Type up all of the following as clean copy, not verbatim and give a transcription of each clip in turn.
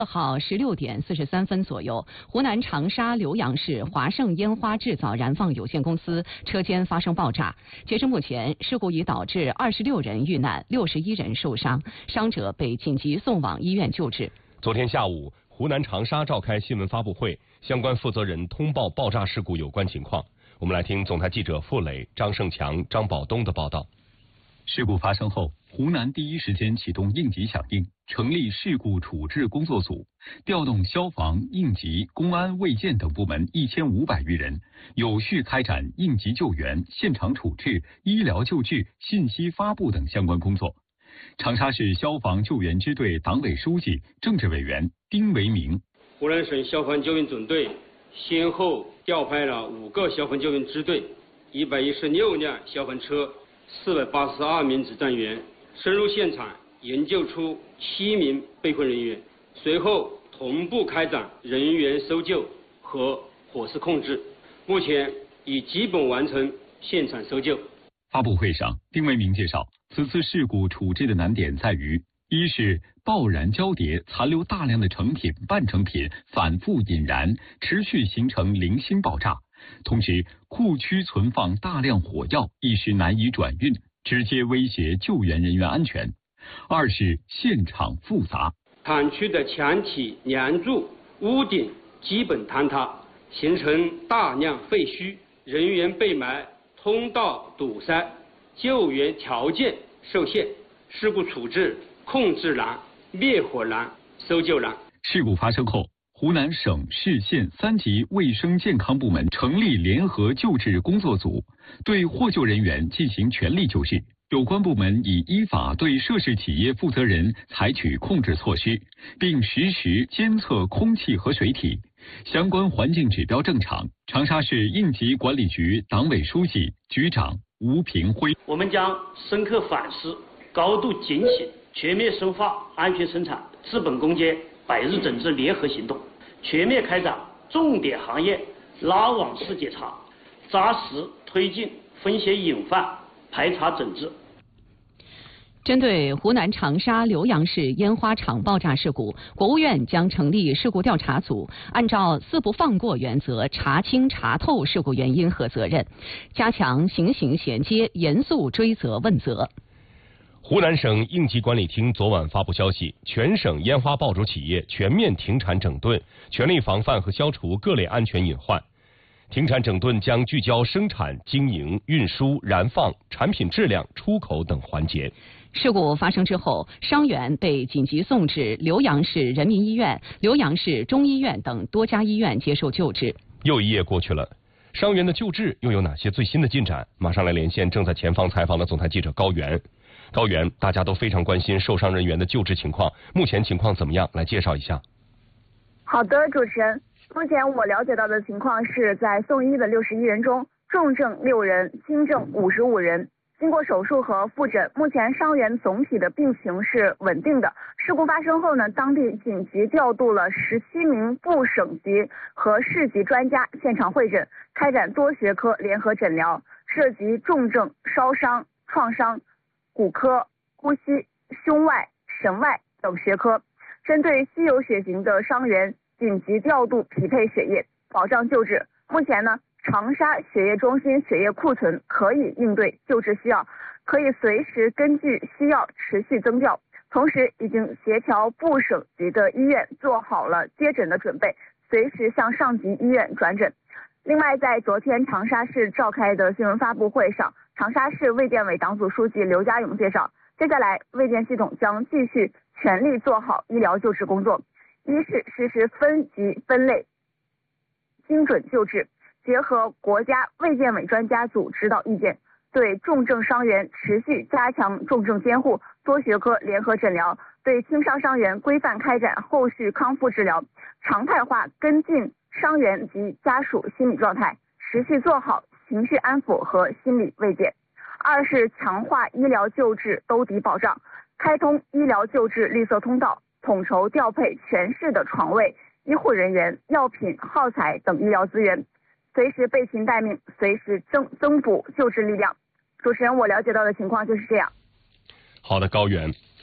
号16:43左右，湖南长沙浏阳市华盛烟花制造燃放有限公司车间发生爆炸。截至目前，事故已导致26人遇难，61人受伤，伤者被紧急送往医院救治。 昨天下午，湖南长沙召开新闻发布会，相关负责人通报爆炸事故有关情况。我们来听总台记者付磊、张胜强、张宝东的报道。 事故发生后，湖南第一时间启动应急响应，成立事故处置工作组，调动消防、应急、公安、卫健等部门1500余人，有序开展应急救援、现场处置、医疗救治、信息发布等相关工作。长沙市消防救援支队党委书记、政治委员丁维明： 湖南省消防救援总队先后调派了5个消防救援支队、116辆消防车、482名指战员，深入现场营救出7名被困人员，随后同步开展人员搜救和火势控制，目前已基本完成现场搜救。 发布会上，丁维明介绍，此次事故处置的难点在于：一是爆燃交叠，残留大量的成品、半成品反复引燃，持续形成零星爆炸；同时，库区存放大量火药，一时难以转运，直接威胁救援人员安全；二是现场复杂， 厂区的墙体、梁柱、屋顶基本坍塌，形成大量废墟，人员被埋，通道堵塞，救援条件受限，事故处置控制难、灭火难、搜救难。 事故发生后，湖南省市县3级卫生健康部门成立联合救治工作组，对获救人员进行全力救治。有关部门已依法对涉事企业负责人采取控制措施，并实时监测空气和水体，相关环境指标正常。长沙市应急管理局党委书记、局长吴平辉： 我们将深刻反思、高度警醒，全面深化安全生产、治本攻坚百日整治联合行动，全面开展重点行业拉网式检查，扎实推进风险隐患排查整治。 针对湖南长沙浏阳市烟花厂爆炸事故，国务院将成立事故调查组，按照4不放过原则查清查透事故原因和责任，加强刑刑衔接，严肃追责问责。 湖南省应急管理厅昨晚发布消息，全省烟花爆竹企业全面停产整顿，全力防范和消除各类安全隐患。停产整顿将聚焦生产、经营、运输、燃放、产品质量、出口等环节。 事故发生之后，伤员被紧急送至浏阳市人民医院、浏阳市中医院等多家医院接受救治。 又一夜过去了，伤员的救治又有哪些最新的进展？马上来连线正在前方采访的总台记者高原。高原，大家都非常关心受伤人员的救治情况，目前情况怎么样？来介绍一下。 好的，主持人，目前我了解到的情况是在送医的61人中，重症6人，轻症55人。经过手术和复诊，目前伤员总体的病情是稳定的。事故发生后呢，当地紧急调度了17名部省级和市级专家现场会诊，开展多学科联合诊疗，涉及重症、烧伤、创伤、骨科、呼吸、胸外、神外等学科。针对稀有血型的伤员，紧急调度匹配血液，保障救治。目前呢，长沙血液中心血液库存可以应对救治需要，可以随时根据需要持续增调。同时，已经协调部省级的医院做好了接诊的准备，随时向上级医院转诊。另外，在昨天长沙市召开的新闻发布会上，长沙市卫健委党组书记刘家勇介绍，接下来卫健系统将继续全力做好医疗救治工作。一是实施分级分类、精准救治，结合国家卫健委专家组指导意见，对重症伤员持续加强重症监护、多学科联合诊疗，对轻伤伤员规范开展后续康复治疗，常态化跟进伤员及家属心理状态，持续做好情绪安抚和心理慰藉。二是强化医疗救治兜底保障，开通医疗救治绿色通道，统筹调配全市的床位、医护人员、药品、耗材等医疗资源，随时备勤待命，随时增补救治力量。主持人，我了解到的情况就是这样。 好的，高原。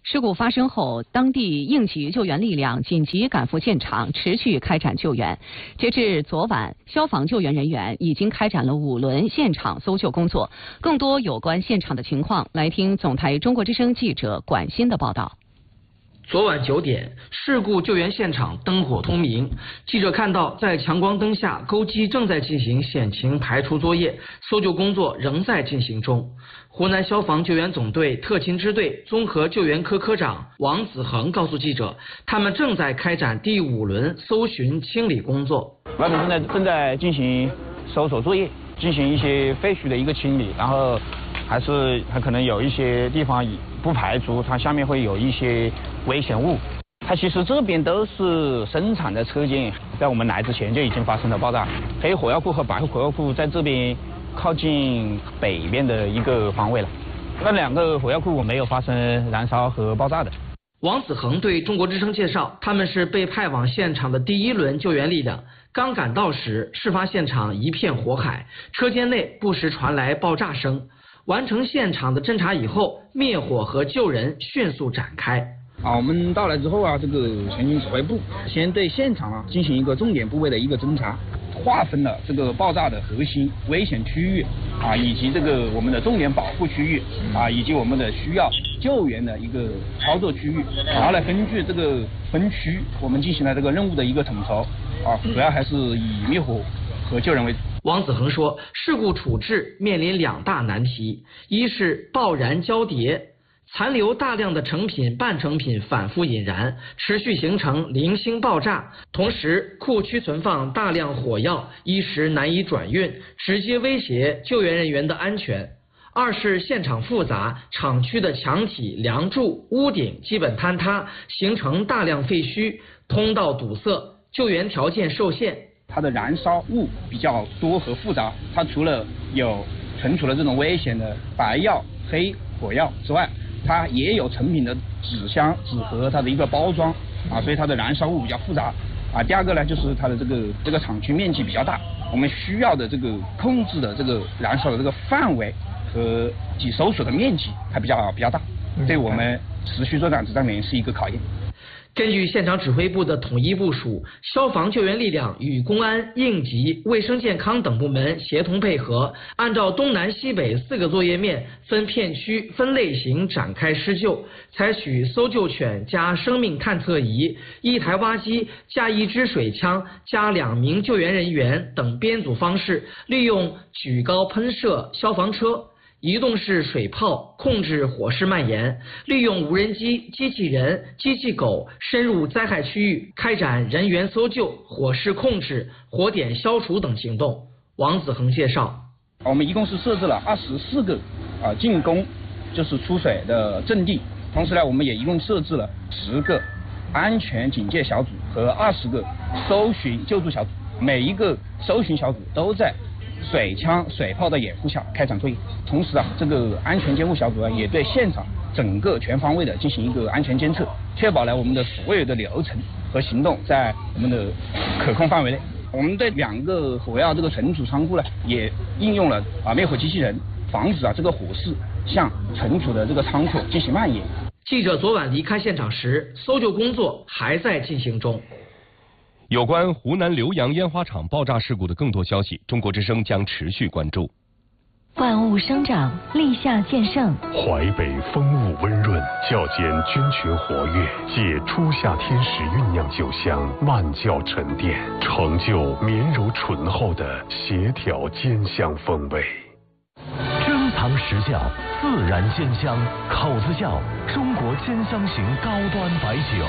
事故发生后，当地应急救援力量紧急赶赴现场，持续开展救援。截至昨晚，消防救援人员已经开展了5轮现场搜救工作。更多有关现场的情况，来听总台中国之声记者管欣的报道。 昨晚9点，事故救援现场灯火通明。记者看到，在强光灯下，钩机正在进行险情排除作业，搜救工作仍在进行中。湖南消防救援总队特勤支队综合救援科科长王子恒告诉记者，他们正在开展第5轮搜寻清理工作。 外面正在进行搜索作业，进行一些废墟的一个清理，然后还可能有一些地方不排除它下面会有一些危险物。它其实这边都是生产的车间，在我们来之前就已经发生了爆炸。黑火药库和白火药库在这边靠近北边的一个方位了。那2个火药库没有发生燃烧和爆炸的。 王子恒对中国之声介绍，他们是被派往现场的第1轮救援力量。刚赶到时，事发现场一片火海，车间内不时传来爆炸声。完成现场的侦查以后，灭火和救人迅速展开。 我们到来之后这个全军指挥部先对现场进行一个重点部位的一个侦查，划分了这个爆炸的核心危险区域以及这个我们的重点保护区域以及我们的需要救援的一个操作区域，然后来根据这个分区，我们进行了这个任务的一个统筹主要还是以灭火和救人为主。 王子恒说，事故处置面临2大难题，一是爆燃交叠，残留大量的成品、半成品反复引燃，持续形成零星爆炸；同时，库区存放大量火药，一时难以转运，直接威胁救援人员的安全。二是现场复杂，厂区的墙体、梁柱、屋顶基本坍塌，形成大量废墟，通道堵塞，救援条件受限。 它的燃烧物比较多和复杂，它除了有存储了这种危险的白药、黑火药之外，它也有成品的纸箱、纸盒，它的一个包装所以它的燃烧物比较复杂第二个呢，就是它的这个厂区面积比较大，我们需要的这个控制的这个燃烧的这个范围和搜索的面积还比较大，对我们持续作战这方面是一个考验。 根据现场指挥部的统一部署，消防救援力量与公安、应急、卫生健康等部门协同配合，按照东南西北4个作业面，分片区、分类型展开施救，采取搜救犬加生命探测仪、1台挖机加1支水枪加2名救援人员等编组方式，利用举高喷射消防车、移动式水炮控制火势蔓延，利用无人机、机器人、机器狗深入灾害区域，开展人员搜救、火势控制、火点消除等行动。王子恒介绍， 我们一共是设置了24个进攻就是出水的阵地，同时呢，我们也一共设置了10个安全警戒小组和20个搜寻救助小组，每一个搜寻小组都在水枪、水炮的掩护下开展作业。同时这个安全监护小组也对现场整个全方位的进行一个安全监测，确保了我们的所有的流程和行动在我们的可控范围内。我们对2个火药这个存储仓库呢，也应用了灭火机器人，防止这个火势向存储的这个仓库进行蔓延。 记者昨晚离开现场时，搜救工作还在进行中。 有关湖南浏阳烟花厂爆炸事故的更多消息，中国之声将持续关注。 万物生长，立夏见盛。 淮北风物温润，较间菌群活跃，借初夏天时酝酿酒香，慢酵沉淀，成就绵柔醇厚的协调兼香风味。 珍藏实窖，自然兼香，口子窖，中国兼香型高端白酒。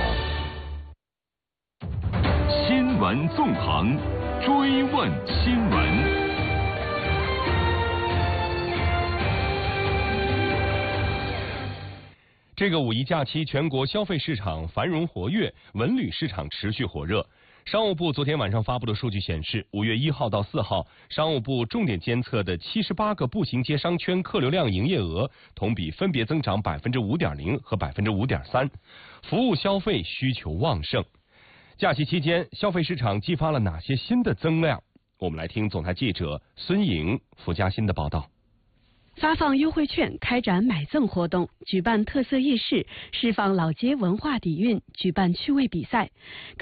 新闻纵横，追问新闻。 这个5一假期，全国消费市场繁荣活跃，文旅市场持续火热。商务部昨天晚上发布的数据显示，5月1号到4号，商务部重点监测的78个步行街商圈客流量营业额同比分别增长 5.0% 和 5.3%， 服务消费需求旺盛。假期期间，消费市场激发了哪些新的增量？我们来听总台记者孙颖、付嘉欣的报道。 发放优惠券，开展买赠活动，举办特色夜市，释放老街文化底蕴，举办趣味比赛。